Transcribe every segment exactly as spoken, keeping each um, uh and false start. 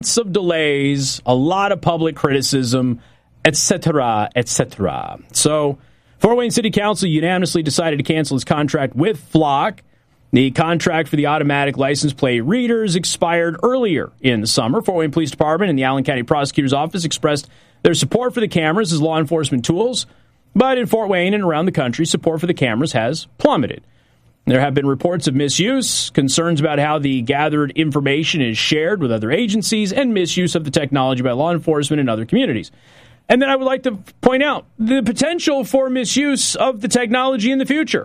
of delays, a lot of public criticism, et cetera, et cetera. So, Fort Wayne City Council unanimously decided to cancel its contract with Flock. The contract for the automatic license plate readers expired earlier in the summer. Fort Wayne Police Department and the Allen County Prosecutor's Office expressed their support for the cameras as law enforcement tools, but in Fort Wayne and around the country, support for the cameras has plummeted. There have been reports of misuse, concerns about how the gathered information is shared with other agencies, and misuse of the technology by law enforcement in other communities. And then I would like to point out the potential for misuse of the technology in the future.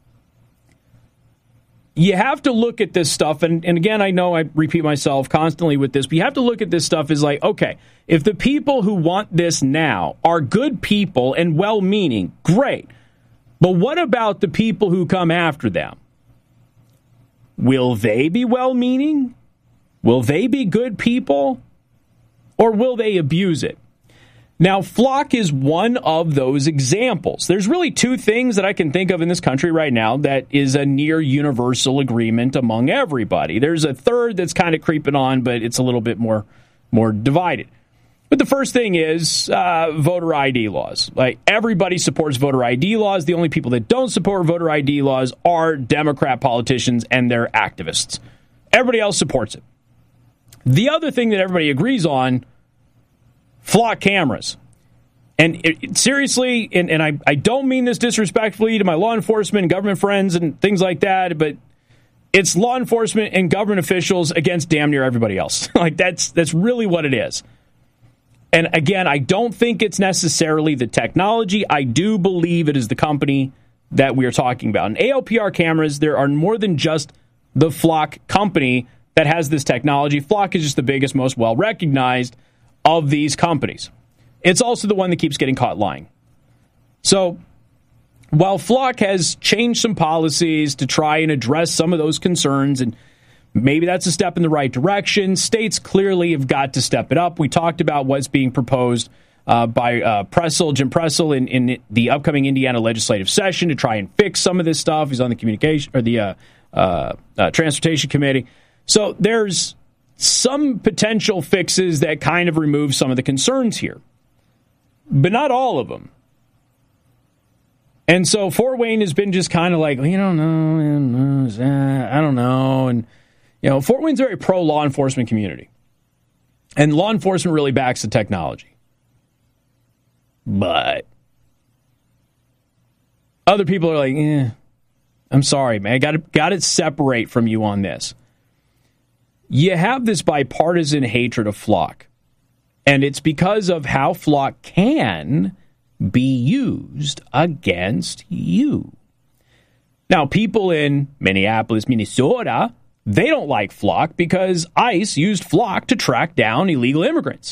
You have to look at this stuff, and, and again, I know I repeat myself constantly with this, but you have to look at this stuff as like, okay, if the people who want this now are good people and well-meaning, great. But what about the people who come after them? Will they be well-meaning? Will they be good people? Or will they abuse it? Now, Flock is one of those examples. There's really two things that I can think of in this country right now that is a near universal agreement among everybody. There's a third that's kind of creeping on, but it's a little bit more, more divided. But the first thing is uh, voter I D laws. Like, everybody supports voter I D laws. The only people that don't support voter I D laws are Democrat politicians and their activists. Everybody else supports it. The other thing that everybody agrees on, Flock cameras. And it, it, seriously, and, and I, I don't mean this disrespectfully to my law enforcement and government friends and things like that, but it's law enforcement and government officials against damn near everybody else. Like, that's that's really what it is. And again, I don't think it's necessarily the technology. I do believe it is the company that we are talking about. And A L P R cameras, there are more than just the Flock company that has this technology. Flock is just the biggest, most well-recognized of these companies. It's also the one that keeps getting caught lying. So while Flock has changed some policies to try and address some of those concerns, and maybe that's a step in the right direction, states clearly have got to step it up. We talked about what's being proposed uh, by uh, Pressel, Jim Pressel, in, in the upcoming Indiana legislative session to try and fix some of this stuff. He's on the communication or the uh, uh, uh, transportation committee. So there's some potential fixes that kind of remove some of the concerns here, but not all of them. And so Fort Wayne has been just kind of like, well, you don't know, I don't know. And, you know, Fort Wayne's a very pro-law enforcement community. And law enforcement really backs the technology. But other people are like, eh, I'm sorry, man. I got to got to separate from you on this. You have this bipartisan hatred of Flock. And it's because of how Flock can be used against you. Now, people in Minneapolis, Minnesota, they don't like Flock because ICE used Flock to track down illegal immigrants.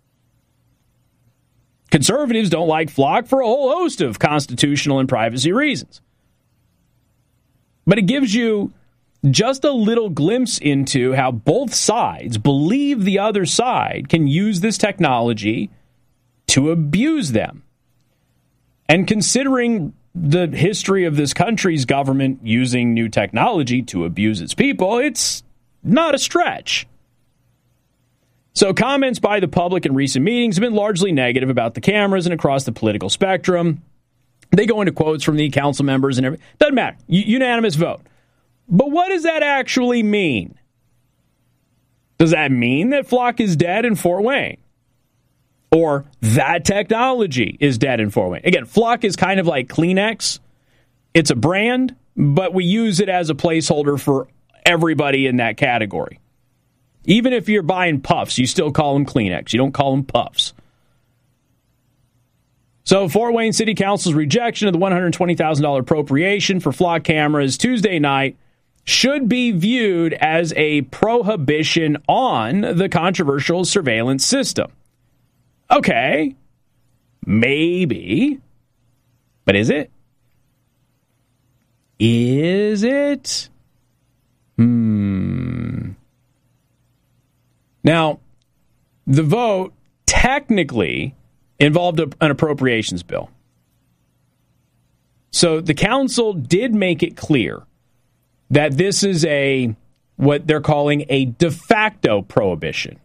Conservatives don't like Flock for a whole host of constitutional and privacy reasons. But it gives you just a little glimpse into how both sides believe the other side can use this technology to abuse them. And considering the history of this country's government using new technology to abuse its people, it's not a stretch. So comments by the public in recent meetings have been largely negative about the cameras and across the political spectrum. They go into quotes from the council members and everything. Doesn't matter. U- unanimous vote. But what does that actually mean? Does that mean that Flock is dead in Fort Wayne? Or that technology is dead in Fort Wayne? Again, Flock is kind of like Kleenex. It's a brand, but we use it as a placeholder for everybody in that category. Even if you're buying Puffs, you still call them Kleenex. You don't call them Puffs. So Fort Wayne City Council's rejection of the one hundred twenty thousand dollars appropriation for Flock cameras Tuesday night should be viewed as a prohibition on the controversial surveillance system. Okay, maybe, but is it? Is it? Hmm. Now, the vote technically involved a, an appropriations bill. So the council did make it clear that this is a what they're calling a de facto prohibition.